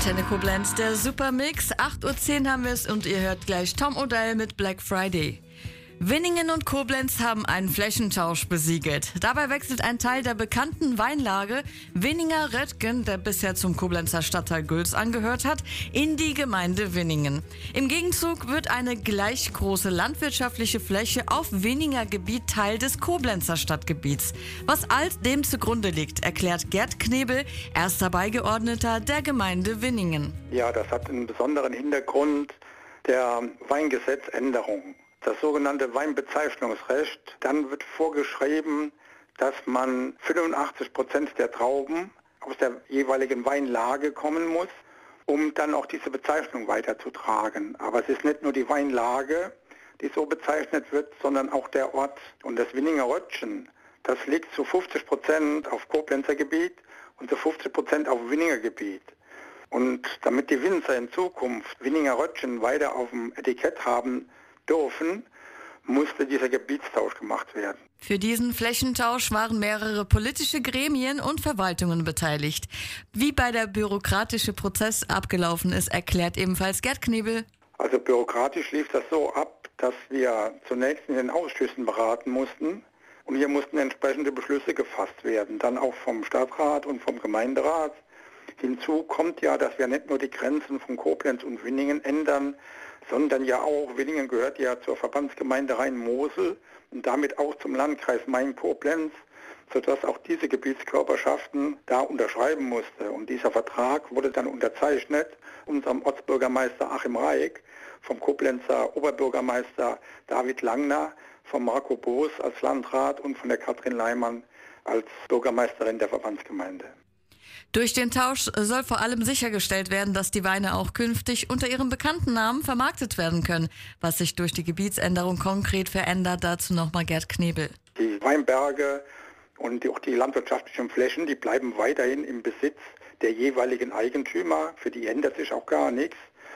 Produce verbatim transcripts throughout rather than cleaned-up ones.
Antenne Koblenz, der Supermix. acht Uhr zehn haben wir es und ihr hört gleich Tom O'Dell mit Black Friday. Winningen und Koblenz haben einen Flächentausch besiegelt. Dabei wechselt ein Teil der bekannten Weinlage Winninger Röttgen, der bisher zum Koblenzer Stadtteil Güls angehört hat, in die Gemeinde Winningen. Im Gegenzug wird eine gleich große landwirtschaftliche Fläche auf Winninger Gebiet Teil des Koblenzer Stadtgebiets. Was all dem zugrunde liegt, erklärt Gerd Knebel, erster Beigeordneter der Gemeinde Winningen. Ja, das hat einen besonderen Hintergrund der Weingesetzänderung. Das sogenannte Weinbezeichnungsrecht. Dann wird vorgeschrieben, dass man fünfundachtzig Prozent der Trauben aus der jeweiligen Weinlage kommen muss, um dann auch diese Bezeichnung weiterzutragen. Aber es ist nicht nur die Weinlage, die so bezeichnet wird, sondern auch der Ort. Und das Winninger Röttgen, das liegt zu fünfzig Prozent auf Koblenzer Gebiet und zu fünfzig Prozent auf Winninger Gebiet. Und damit die Winzer in Zukunft Winninger Röttgen weiter auf dem Etikett haben dürfen, musste dieser Gebietstausch gemacht werden. Für diesen Flächentausch waren mehrere politische Gremien und Verwaltungen beteiligt. Wie bei der bürokratische Prozess abgelaufen ist, erklärt ebenfalls Gerd Knebel. Also bürokratisch lief das so ab, dass wir zunächst in den Ausschüssen beraten mussten und hier mussten entsprechende Beschlüsse gefasst werden, dann auch vom Stadtrat und vom Gemeinderat. Hinzu kommt ja, dass wir nicht nur die Grenzen von Koblenz und Winningen ändern, sondern ja auch, Winningen gehört ja zur Verbandsgemeinde Rhein-Mosel und damit auch zum Landkreis Main-Koblenz, sodass auch diese Gebietskörperschaften da unterschreiben musste. Und dieser Vertrag wurde dann unterzeichnet unserem Ortsbürgermeister Achim Reik, vom Koblenzer Oberbürgermeister David Langner, von Marco Boos als Landrat und von der Katrin Leimann als Bürgermeisterin der Verbandsgemeinde. Durch den Tausch soll vor allem sichergestellt werden, dass die Weine auch künftig unter ihrem bekannten Namen vermarktet werden können. Was sich durch die Gebietsänderung konkret verändert, dazu nochmal Gerd Knebel. Die Weinberge und auch die landwirtschaftlichen Flächen, die bleiben weiterhin im Besitz der jeweiligen Eigentümer. Für die ändert sich auch gar nichts.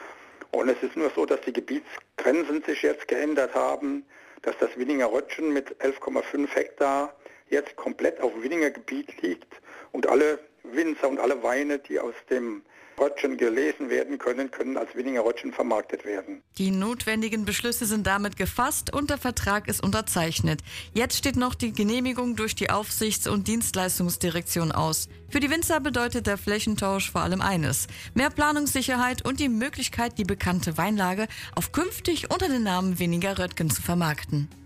Und es ist nur so, dass die Gebietsgrenzen sich jetzt geändert haben, dass das Winninger Röttgen mit elf Komma fünf Hektar jetzt komplett auf Winninger Gebiet liegt und alle Winzer und alle Weine, die aus dem Röttgen gelesen werden können, können als Winninger Röttgen vermarktet werden. Die notwendigen Beschlüsse sind damit gefasst und der Vertrag ist unterzeichnet. Jetzt steht noch die Genehmigung durch die Aufsichts- und Dienstleistungsdirektion aus. Für die Winzer bedeutet der Flächentausch vor allem eines: mehr Planungssicherheit und die Möglichkeit, die bekannte Weinlage auch künftig unter dem Namen Winninger Röttgen zu vermarkten.